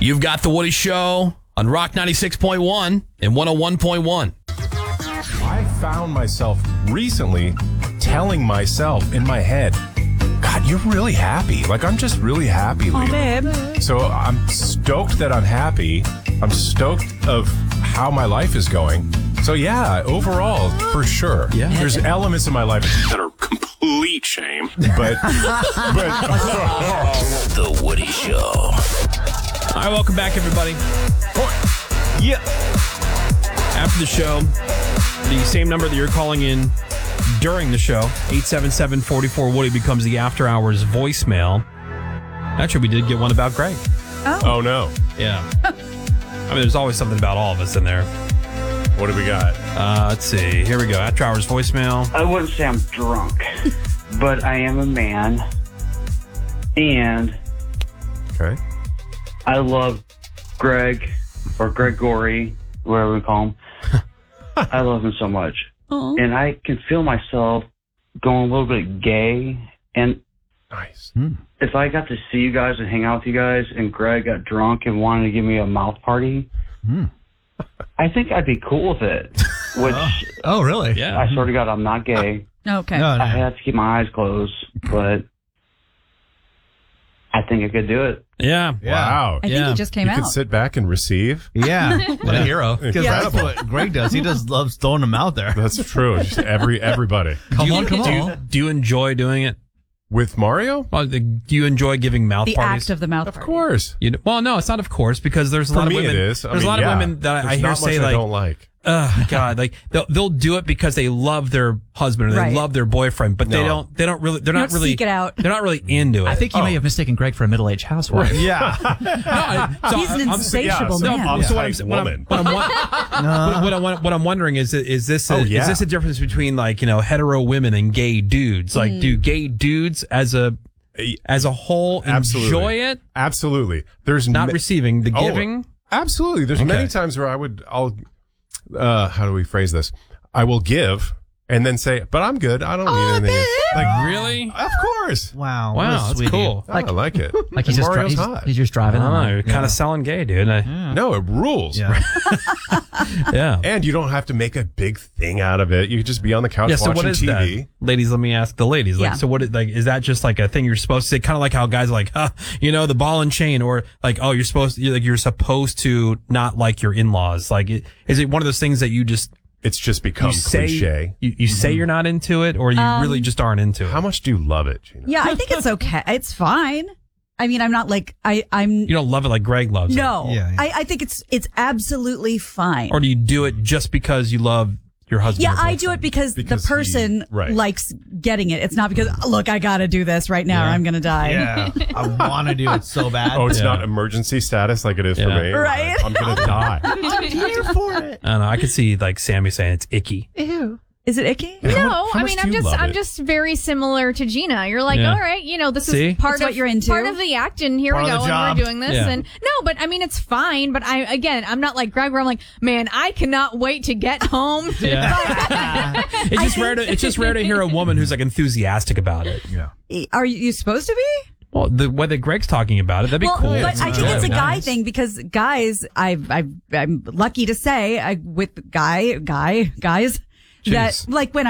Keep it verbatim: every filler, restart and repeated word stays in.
You've got The Woody Show on Rock ninety-six point one and one oh one point one. I found myself recently telling myself in my head, God, you're really happy. Like, I'm just really happy lately. Oh, babe. So I'm stoked that I'm happy. I'm stoked of how my life is going. So yeah, overall, for sure. Yeah. There's elements of my life that are complete shame. But, but The Woody Show. All right, welcome back, everybody. yeah. After the show, the same number that you're calling in during the show, eight seven seven, four four, Woody, becomes the after hours voicemail. Actually, we did get one about Greg. Oh, Oh no. Yeah. I mean, there's always something about all of us in there. What do we got? Uh, let's see. Here we go. After hours voicemail. I wouldn't say I'm drunk, but I am a man, and Okay. I love Greg, or Gregory, whatever we call him. I love him so much. oh. And I can feel myself going a little bit gay. And Nice. if I got to see you guys and hang out with you guys, and Greg got drunk and wanted to give me a mouth party, I think I'd be cool with it. Which, Oh, really? Yeah. I swear to God, I'm not gay. Okay. No, I no. had to keep my eyes closed, but I think I could do it. Yeah. Yeah. Wow. I think Yeah. he just came You could out. sit back and receive. Yeah. What a hero. Incredible. That's what Greg does. He just loves throwing them out there. That's true. Just every everybody. Come Do you- on, come do you- on. Do you enjoy doing it? With Mario? Well, the- do you enjoy giving mouth The parties? act of the mouth Of party. course. You, well, no, it's not of course, because there's a For lot me of women. it is. I There's mean, a lot yeah. of women that I There's hear not say much like, I don't like. "Oh God!" Like they'll they'll do it because they love their husband or they Right. love their boyfriend, but they No. don't. They don't really. They're You not don't really. seek it out. They're not really into it. I think you Oh. may have mistaken Greg for a middle-aged housewife. Yeah. No, I- so He's an I'm- insatiable yeah, so man. I'm- So what I'm, Type what I'm, woman. what I'm, what, what, I'm, what I'm wondering is, is this a, Oh, yeah. is this a difference between like you know hetero women and gay dudes? Like, do gay dudes as a as a whole Absolutely. enjoy it? Absolutely. There's Not ma- receiving, the Oh, giving. Absolutely. There's Okay. many times where I would, I'll, uh, how do we phrase this? I will give and then say, but I'm good. I don't need anything. Like, Really? of course. Wow. Wow, what a that's sweetie. cool. I like it. Like he's just, dri- Mario's he's, hot. he's just driving I don't know. on. You're kind of selling gay, dude. I, No, it rules. Yeah. yeah. And you don't have to make a big thing out of it. You can just be on the couch Yeah. So watching what is T V. that, ladies? Let me ask the ladies. Like, Yeah. so what? Is, like, is that just like a thing you're supposed to say? Kind of like how guys are like, huh, you know, the ball and chain, or like, oh, you're supposed to, like, you're supposed to not like your in-laws. Like, it, is it one of those things that you just It's just become you say cliche. you, you say you're not into it, or you really just aren't into it? How much do you love it, Gina? Yeah, I think it's okay. It's fine. I mean, I'm not like I. I'm You don't love it like Greg loves it. no. Yeah, yeah. I, I think it's it's absolutely fine. Or do you do it just because you love your husband? Yeah, or I do boyfriend? it because, Because the person he- right. likes getting it. It's not because, look, I got to do this right now or Yeah. I'm going to die. Yeah. I want to do it so bad. Oh, it's Yeah. not emergency status like it is for Yeah. me. Right. I'm going to die. I'm here for it. I don't know. I could see like Sammy saying it's icky. Is it icky? How mu- No, how I much mean do I'm you just love I'm it? just very similar to Gina. You're like, Yeah. all right, you know, this See? is part That's of what you're into. part of the act, and here Part we of go, the and job. we're doing this. Yeah. And no, but I mean it's fine. But I again, I'm not like Greg, where I'm like, man, I cannot wait to get home. Yeah. It's just rare to it's just rare to hear a woman who's like enthusiastic about it. Yeah. Are you supposed to be? Well, the way that Greg's talking about it, that'd be well, cool. but I think Yeah, it's a that'd be guy nice. thing because guys, I've, I've, I'm lucky to say, I with guy, guy, guys, that Jeez. like when